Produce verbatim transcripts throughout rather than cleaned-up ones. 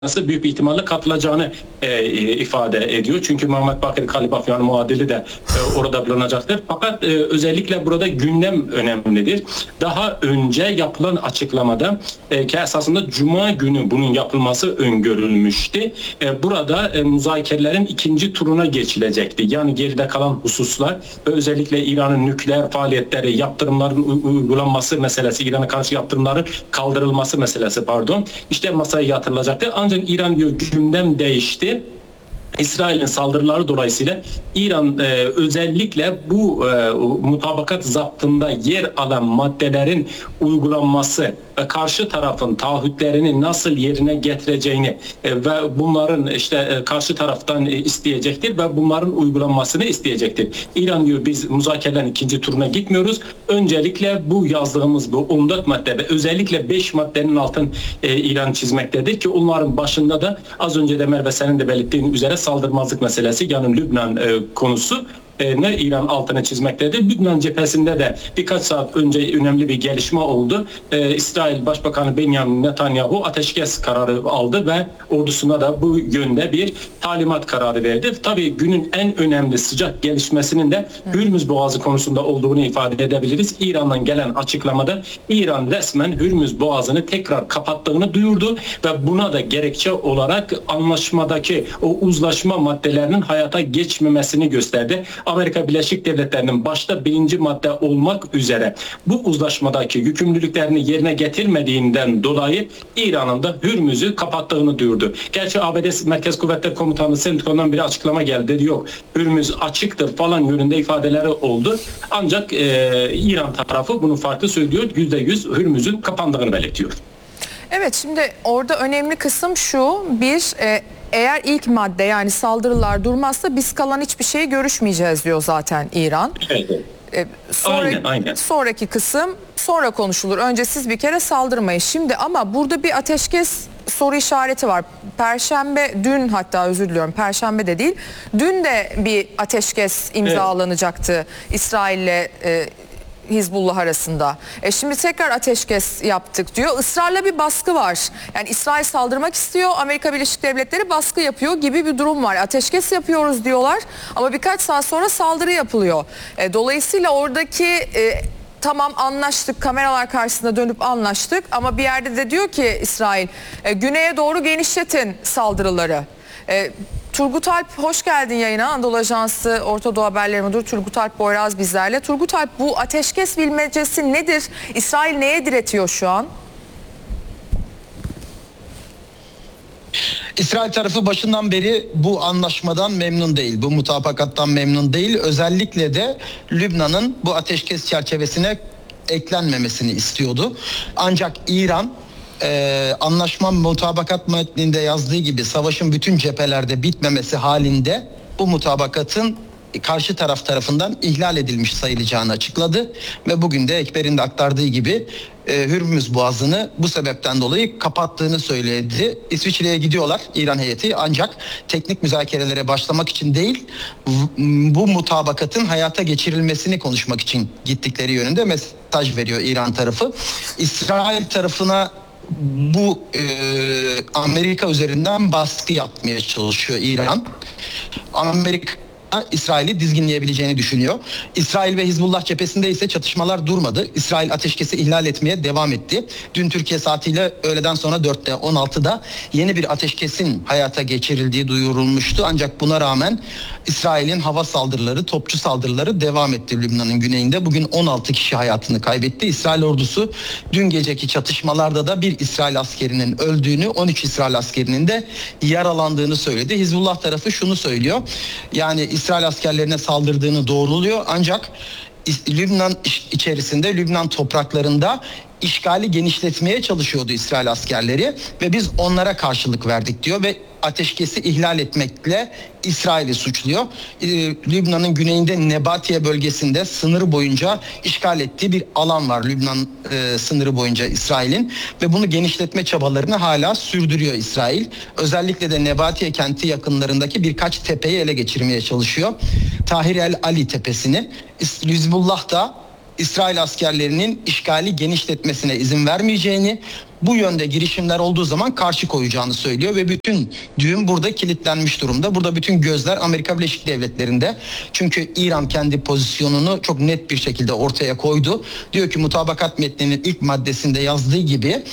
büyük bir ihtimalle katılacağını e, ifade ediyor. Çünkü Muhammed Bakir Kalibaf yani muadili de e, orada bulunacaktır. Fakat e, özellikle burada gündem önemlidir. Daha önce yapılan açıklamada e, ki esasında Cuma günü bunun yapılması öngörülmüştü. E, burada e, müzakerelerin ikinci turuna geçilecekti. Yani geride kalan hususlar ve özellikle İran'ın nükleer faaliyetleri, yaptırımların uygulanması meselesi, İran'a karşı yaptırımların kaldırılması meselesi pardon. İşte masaya yatırılacaktı. Ancak İran diyor gündem değişti. İsrail'in saldırıları dolayısıyla İran e, özellikle bu e, mutabakat zaptında yer alan maddelerin uygulanması ve karşı tarafın taahhütlerini nasıl yerine getireceğini e, ve bunların işte e, karşı taraftan e, isteyecektir ve bunların uygulanmasını isteyecektir. İran diyor biz müzakerelerin ikinci turuna gitmiyoruz. Öncelikle bu yazdığımız bu on dört madde ve özellikle beş maddenin altın e, İran çizmektedir ki onların başında da az önce de Merve senin de belirttiğin üzere saldırmazlık meselesi yani Lübnan e, konusu e, ne İran altına çizmektedir. Lübnan cephesinde de birkaç saat önce önemli bir gelişme oldu. E, İsrail Başbakanı Benjamin Netanyahu ateşkes kararı aldı ve ordusuna da bu yönde bir talimat kararı verdi. Tabii günün en önemli sıcak gelişmesinin de Hürmüz Boğazı konusunda olduğunu ifade edebiliriz. İran'dan gelen açıklamada İran resmen Hürmüz Boğazı'nı tekrar kapattığını duyurdu ve buna da gerekçe olarak anlaşmadaki o uzlaşma maddelerinin hayata geçmemesini gösterdi. Amerika Birleşik Devletleri'nin başta birinci madde olmak üzere bu uzlaşmadaki yükümlülüklerini yerine getirmediğinden dolayı İran'ın da Hürmüz'ü kapattığını duyurdu. Gerçi A B D Merkez Kuvvetleri Komutanı Centcon'dan bir açıklama geldi. Dedi, yok Hürmüz açıktır falan yönünde ifadeleri oldu. Ancak e, İran tarafı bunu farklı söylüyor. yüzde yüz Hürmüz'ün kapandığını belirtiyor. Evet, şimdi orada önemli kısım şu: bir, e, eğer ilk madde yani saldırılar durmazsa biz kalan hiçbir şeyi görüşmeyeceğiz diyor zaten İran. Evet. E, sonra, aynen, aynen. Sonraki kısım sonra konuşulur. Önce siz bir kere saldırmayın. Şimdi ama burada bir ateşkes soru işareti var. Perşembe, dün hatta özür diliyorum Perşembe de değil. Dün de bir ateşkes imzalanacaktı evet. İsrail'le e, Hizbullah arasında. E şimdi tekrar ateşkes yaptık diyor. Israrla bir baskı var. Yani İsrail saldırmak istiyor. Amerika Birleşik Devletleri baskı yapıyor gibi bir durum var. Ateşkes yapıyoruz diyorlar ama birkaç saat sonra saldırı yapılıyor. E, dolayısıyla oradaki e, tamam anlaştık, kameralar karşısında dönüp anlaştık ama bir yerde de diyor ki İsrail e, güneye doğru genişletin saldırıları. E, Turgut Alp hoş geldin yayına. Anadolu Ajansı Orta Doğu Haberleri Müdürü Turgut Alp Boyraz bizlerle. Turgut Alp, bu ateşkes bilmecesi nedir? İsrail neye diretiyor şu an? İsrail tarafı başından beri bu anlaşmadan memnun değil. Bu mutabakattan memnun değil. Özellikle de Lübnan'ın bu ateşkes çerçevesine eklenmemesini istiyordu. Ancak İran Ee, anlaşma mutabakat metninde yazdığı gibi savaşın bütün cephelerde bitmemesi halinde bu mutabakatın karşı taraf tarafından ihlal edilmiş sayılacağını açıkladı ve bugün de Ekber'in de aktardığı gibi e, Hürmüz Boğazı'nı bu sebepten dolayı kapattığını söyledi. İsviçre'ye gidiyorlar İran heyeti, ancak teknik müzakerelere başlamak için değil, bu mutabakatın hayata geçirilmesini konuşmak için gittikleri yönünde mesaj veriyor İran tarafı. İsrail tarafına bu e, Amerika üzerinden baskı yapmaya çalışıyor İran. Amerika İsrail'i dizginleyebileceğini düşünüyor. İsrail ve Hizbullah cephesinde ise çatışmalar durmadı. İsrail ateşkesi ihlal etmeye devam etti. Dün Türkiye saatiyle öğleden sonra dörtte on altıda yeni bir ateşkesin hayata geçirildiği duyurulmuştu. Ancak buna rağmen İsrail'in hava saldırıları, topçu saldırıları devam etti Lübnan'ın güneyinde. Bugün on altı kişi hayatını kaybetti. İsrail ordusu dün geceki çatışmalarda da bir İsrail askerinin öldüğünü, on üç İsrail askerinin de yaralandığını söyledi. Hizbullah tarafı şunu söylüyor: yani İsrail askerlerine saldırdığını doğruluyor, ancak Lübnan içerisinde, Lübnan topraklarında işgali genişletmeye çalışıyordu İsrail askerleri ve biz onlara karşılık verdik diyor ve ateşkesi ihlal etmekle İsrail'i suçluyor. Ee, Lübnan'ın güneyinde Nebatiye bölgesinde sınırı boyunca işgal ettiği bir alan var Lübnan e, sınırı boyunca İsrail'in ve bunu genişletme çabalarını hala sürdürüyor İsrail. Özellikle de Nebatiye kenti yakınlarındaki birkaç tepeyi ele geçirmeye çalışıyor. Tahir el Ali tepesini. Hizbullah da İsrail askerlerinin işgali genişletmesine izin vermeyeceğini, bu yönde girişimler olduğu zaman karşı koyacağını söylüyor ve bütün düğüm burada kilitlenmiş durumda. Burada bütün gözler Amerika Birleşik Devletleri'nde. Çünkü İran kendi pozisyonunu çok net bir şekilde ortaya koydu. Diyor ki mutabakat metninin ilk maddesinde yazdığı gibi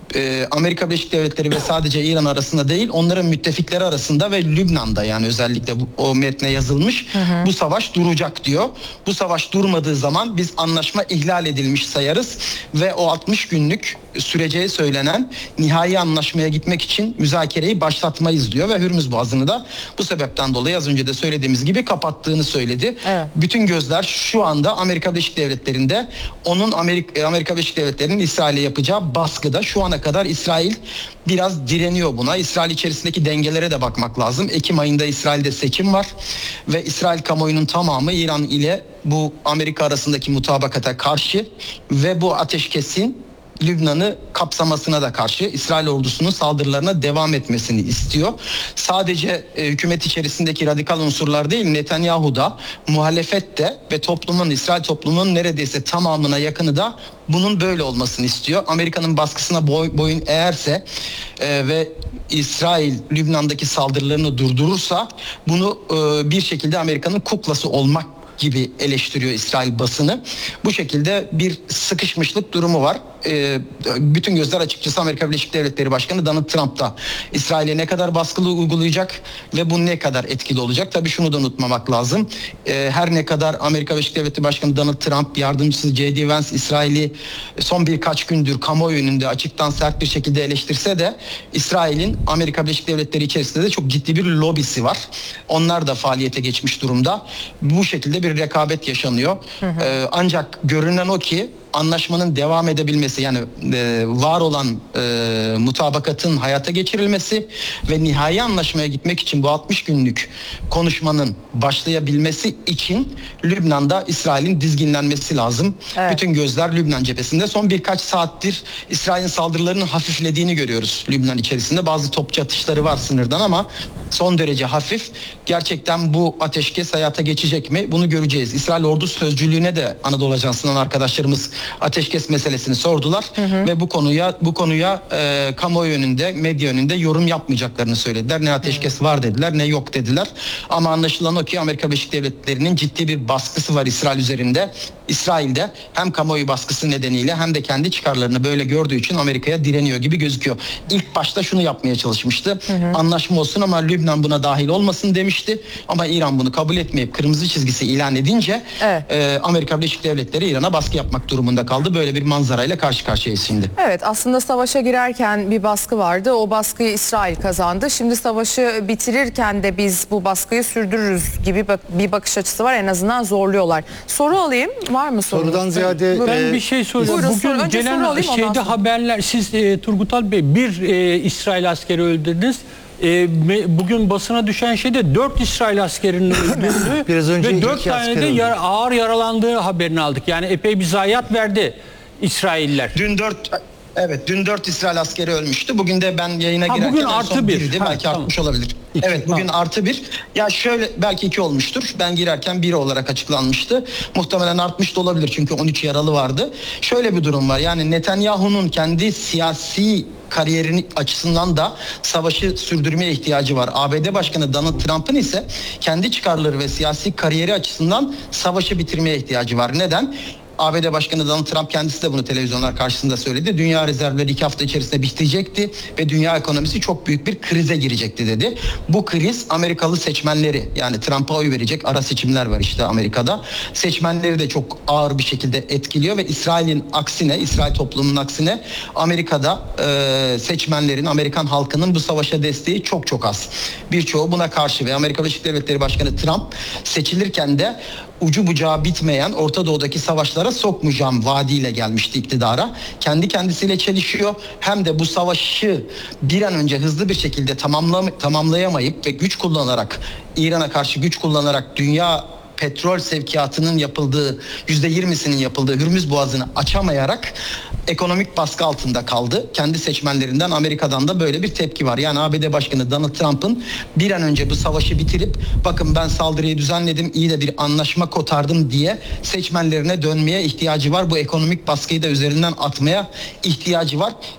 Amerika Birleşik Devletleri ve sadece İran arasında değil, onların müttefikleri arasında ve Lübnan'da, yani özellikle bu, o metne yazılmış, hı hı. bu savaş duracak diyor. Bu savaş durmadığı zaman biz anlaşma ihlal edilmiş sayarız ve o altmış günlük süreceği söylenen nihai anlaşmaya gitmek için müzakereyi başlatmayız diyor ve Hürmüz Boğazı'nı da bu sebepten dolayı az önce de söylediğimiz gibi kapattığını söyledi. Evet. Bütün gözler şu anda Amerika Birleşik Devletleri'nde, onun Amerika, Amerika Birleşik Devletleri'nin İsrail'e yapacağı baskıda. Şu ana kadar İsrail biraz direniyor buna. İsrail içerisindeki dengelere de bakmak lazım. Ekim ayında İsrail'de seçim var ve İsrail kamuoyunun tamamı İran ile bu Amerika arasındaki mutabakata karşı ve bu ateşkesin Lübnan'ı kapsamasına da karşı, İsrail ordusunun saldırılarına devam etmesini istiyor. Sadece e, hükümet içerisindeki radikal unsurlar değil, Netanyahu da, muhalefet de ve toplumun, İsrail toplumunun neredeyse tamamına yakını da bunun böyle olmasını istiyor. Amerika'nın baskısına boy, boyun eğerse e, ve İsrail Lübnan'daki saldırılarını durdurursa bunu e, bir şekilde Amerika'nın kuklası olmak gibi eleştiriyor İsrail basını. Bu şekilde bir sıkışmışlık durumu var. Ee, bütün gözler açıkçası Amerika Birleşik Devletleri Başkanı Donald Trump'ta. İsrail'e ne kadar baskılı uygulayacak ve bu ne kadar etkili olacak? Tabii şunu da unutmamak lazım. Ee, her ne kadar Amerika Birleşik Devletleri Başkanı Donald Trump, yardımcısı J D Vance İsrail'i son birkaç gündür kamuoyu önünde açıktan sert bir şekilde eleştirse de İsrail'in Amerika Birleşik Devletleri içerisinde de çok ciddi bir lobisi var. Onlar da faaliyete geçmiş durumda. Bu şekilde bir rekabet yaşanıyor. Hı hı. Ee, ancak görünen o ki anlaşmanın devam edebilmesi, yani e, var olan e, mutabakatın hayata geçirilmesi ve nihai anlaşmaya gitmek için bu altmış günlük konuşmanın başlayabilmesi için Lübnan'da İsrail'in dizginlenmesi lazım. Evet. Bütün gözler Lübnan cephesinde. Son birkaç saattir İsrail'in saldırılarının hafiflediğini görüyoruz Lübnan içerisinde. Bazı topçu atışları var sınırdan ama son derece hafif. Gerçekten bu ateşkes hayata geçecek mi? Bunu göreceğiz. İsrail Ordu Sözcülüğü'ne de Anadolu Ajansı'ndan arkadaşlarımız ateşkes meselesini sordular hı hı. ve bu konuya bu konuya e, kamuoyu önünde, medya önünde yorum yapmayacaklarını söylediler. Ne ateşkes var dediler, ne yok dediler. Ama anlaşılan o ki Amerika Birleşik Devletleri'nin ciddi bir baskısı var İsrail üzerinde. İsrail'de hem kamuoyu baskısı nedeniyle hem de kendi çıkarlarını böyle gördüğü için Amerika'ya direniyor gibi gözüküyor. İlk başta şunu yapmaya çalışmıştı. Hı hı. Anlaşma olsun ama Lübnan buna dahil olmasın demişti. Ama İran bunu kabul etmeyip kırmızı çizgisi ilan edince evet. e, Amerika Birleşik Devletleri İran'a baskı yapmak durumunda kaldı. Böyle bir manzarayla karşı karşıyayız şimdi. Evet, aslında savaşa girerken bir baskı vardı. O baskıyı İsrail kazandı. Şimdi savaşı bitirirken de biz bu baskıyı sürdürürüz gibi bak- bir bakış açısı var. En azından zorluyorlar. Soru alayım. Var mı sorunuz? Sorudan ziyade ben e, bir şey soracağım. Buyurun, Bugün önce gelen soru alayım, şeyde haberler, siz e, Turgutal Bey bir e, İsrail askeri öldürdünüz. E, me, bugün basına düşen şeyde dört İsrail askerinin öldürdüğü Biraz önce ve dört iki tane asker de öldü. yar, ağır yaralandığı haberini aldık. Yani epey bir zayiat verdi İsrailler. Dün dört Evet, dün dört İsrail askeri ölmüştü. Bugün de ben yayına Ha, girerken bugün en artı son bir. birdi. Ha, belki tamam. artmış olabilir. İki, evet, bugün tamam. artı bir. Ya şöyle, belki iki olmuştur. Ben girerken bir olarak açıklanmıştı. Muhtemelen artmış da olabilir çünkü on üç yaralı vardı. Şöyle bir durum var. Yani Netanyahu'nun kendi siyasi kariyerini açısından da savaşı sürdürmeye ihtiyacı var. A B D Başkanı Donald Trump'ın ise kendi çıkarları ve siyasi kariyeri açısından savaşı bitirmeye ihtiyacı var. Neden? A B D Başkanı Donald Trump kendisi de bunu televizyonlar karşısında söyledi. Dünya rezervleri iki hafta içerisinde bitecekti ve dünya ekonomisi çok büyük bir krize girecekti dedi. Bu kriz Amerikalı seçmenleri, yani Trump'a oy verecek ara seçimler var işte Amerika'da. Seçmenleri de çok ağır bir şekilde etkiliyor ve İsrail'in aksine, İsrail toplumunun aksine Amerika'da e, seçmenlerin, Amerikan halkının bu savaşa desteği çok çok az. Birçoğu buna karşı ve Amerika Birleşik Devletleri Başkanı Trump seçilirken de ucu bucağı bitmeyen Orta Doğu'daki savaşlara sokmayacağım vaadiyle gelmişti iktidara. Kendi kendisiyle çelişiyor. Hem de bu savaşı bir an önce hızlı bir şekilde tamamla, tamamlayamayıp ve güç kullanarak, İran'a karşı güç kullanarak dünya petrol sevkiyatının yapıldığı, yüzde yirmisinin yapıldığı Hürmüz Boğazı'nı açamayarak ekonomik baskı altında kaldı. Kendi seçmenlerinden, Amerika'dan da böyle bir tepki var. Yani A B D Başkanı Donald Trump'ın bir an önce bu savaşı bitirip bakın ben saldırıyı düzenledim, iyi de bir anlaşma kotardım diye seçmenlerine dönmeye ihtiyacı var. Bu ekonomik baskıyı da üzerinden atmaya ihtiyacı var.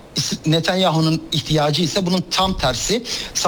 Netanyahu'nun ihtiyacı ise bunun tam tersi.